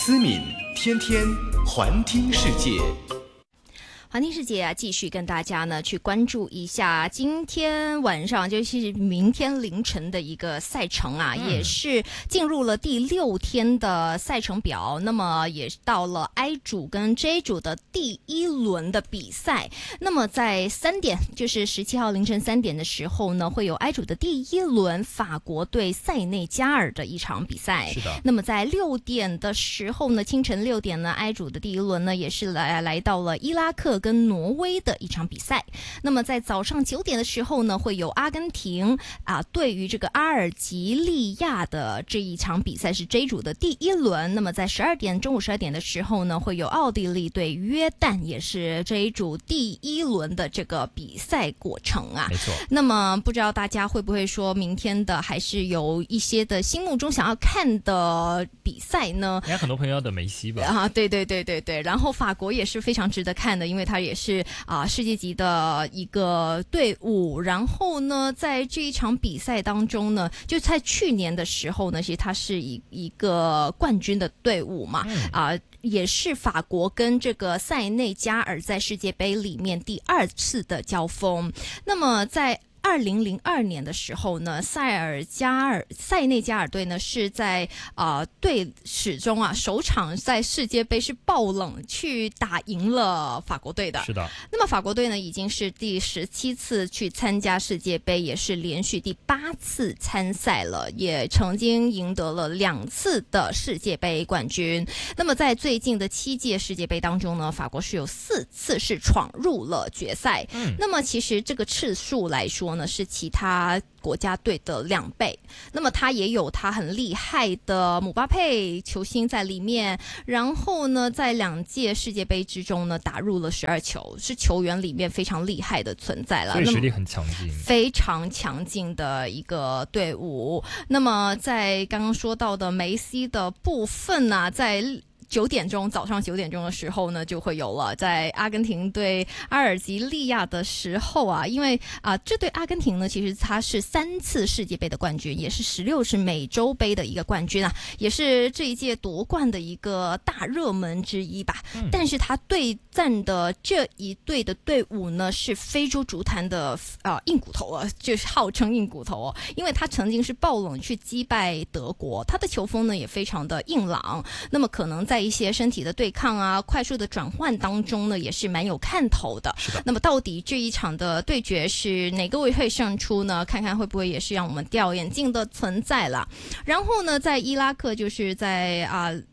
思敏天天环听世界。 环听世界啊，继续跟大家呢去关注一下今天晚上，就是明天凌晨的一个赛程啊，也是进入了第6天的赛程表。那么也到了 I 组跟 J 组的第1轮的比赛。那么在3点，就是17号凌晨3点的时候呢，会有 I 组的第1轮法国对塞内加尔的一场比赛。 是的。 那么在6点的时候呢，清晨6点呢 ，I 组的第1轮呢也是来到了伊拉克跟挪威的一场比赛。那么在早上9点的时候呢，会有阿根廷对于这个阿尔及利亚的这一场比赛是 J 组的第1轮。那么在中午12点的时候呢，会有奥地利对约旦，也是 J 组第1轮的这个比赛过程啊。 没错。 那么不知道大家会不会说明天的还是有一些的心目中想要看的比赛呢？ 应该很多朋友要等梅西吧？ 对。然后法国也是非常值得看的，因为它也是世界级的一个队伍。然后呢，在这一场比赛当中呢，就在去年的时候呢，其实它是一个冠军的队伍嘛，也是法国跟这个塞内加尔在世界杯里面第2次的交锋。那么在2002年的时候呢，塞内加尔队呢是在队史中首场在世界杯是爆冷去打赢了法国队的。 是的。 那么法国队呢已经是第17次去参加世界杯，也是连续第8次参赛了，也曾经赢得了2次的世界杯冠军。那么在最近的7届世界杯当中呢，法国是有4次是闯入了决赛。那么其实这个次数来说呢，是其他国家队的2倍。那么他也有他很厉害的姆巴佩球星在里面，然后呢在2届世界杯之中呢打入了12球，是球员里面非常厉害的存在了， 所以实力很强劲， 非常强劲的一个队伍。那么在刚刚说到的梅西的部分在早上9点钟的时候呢，就会有了在阿根廷对阿尔及利亚的时候因为这对阿根廷呢，其实它是3次世界杯的冠军，也是16是美洲杯的一个冠军也是这一届夺冠的一个大热门之一吧。但是他对战的这一队的队伍呢，是非洲足坛的硬骨头就是号称硬骨头因为他曾经是爆冷去击败德国，他的球风呢也非常的硬朗。那么可能在一些身体的对抗快速的转换当中呢，也是蛮有看头的。 是的。 那么到底这一场的对决是哪个位会胜出呢？看看会不会也是让我们掉眼镜的存在了。然后呢，在伊拉克就是在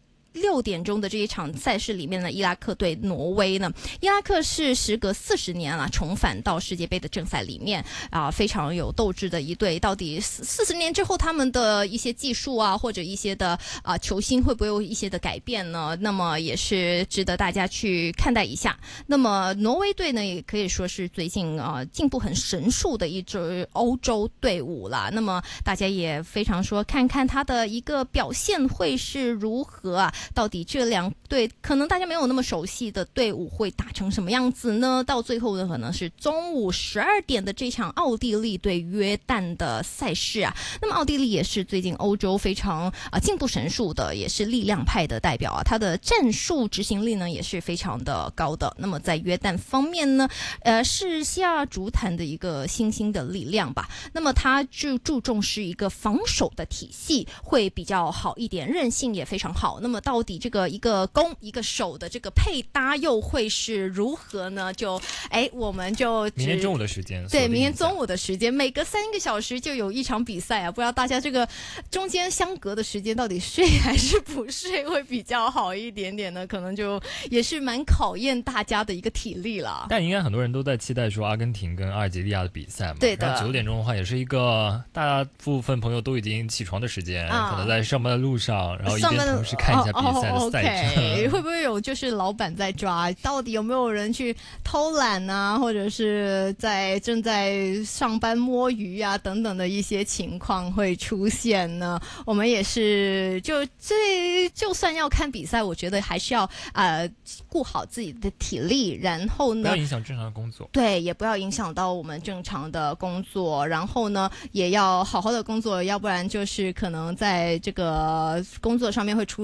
6点钟的这一场赛事里面呢，伊拉克对挪威呢，伊拉克是时隔40年重返到世界杯的正赛里面非常有斗志的一队。到底40年之后他们的一些技术或者一些的球星会不会有一些的改变呢？那么也是值得大家去看待一下。那么挪威队呢，也可以说是最近进步很神速的一支欧洲队伍啦。那么大家也非常说看看他的一个表现会是如何到底这2队可能大家没有那么熟悉的队伍会打成什么样子呢？到最后呢，可能是中午12点的这场奥地利对约旦的赛事那么奥地利也是最近欧洲非常进步神速的，也是力量派的代表他的战术执行力呢也是非常的高的。那么在约旦方面呢，是西亚足坛的一个新兴的力量吧。那么他就注重是一个防守的体系会比较好一点，韧性也非常好。那么到底这个一个攻一个守的这个配搭又会是如何呢？我们就明天中午的时间， 对，明天中午的时间，每隔3个小时就有一场比赛不知道大家这个中间相隔的时间到底睡还是不睡会比较好一点点呢？可能就也是蛮考验大家的一个体力了。 但应该很多人都在期待说阿根廷跟阿尔及利亚的比赛嘛。 对的。 9点钟的话，也是一个大部分朋友都已经起床的时间，可能在上班的路上，然后一边同时看一下比赛的赛程。 会不会有就是老板在抓，到底有没有人去偷懒或者是正在上班摸鱼等等的一些情况会出现呢？我们也是就算要看比赛，我觉得还是要顾好自己的体力，然后呢， 不要影响正常的工作。 对，也不要影响到我们正常的工作，然后呢，也要好好的工作，要不然就是可能在这个工作上面会出错。我觉得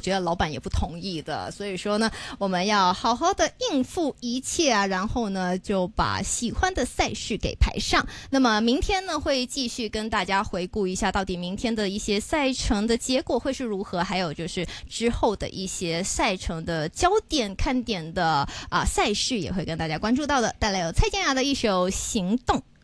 觉得老板也不同意的。所以说呢，我们要好好的应付一切啊，然后呢就把喜欢的赛事给排上。那么明天呢会继续跟大家回顾一下到底明天的一些赛程的结果会是如何，还有就是之后的一些赛程的焦点看点的赛事也会跟大家关注到的。带来有蔡健雅的一首《行动》。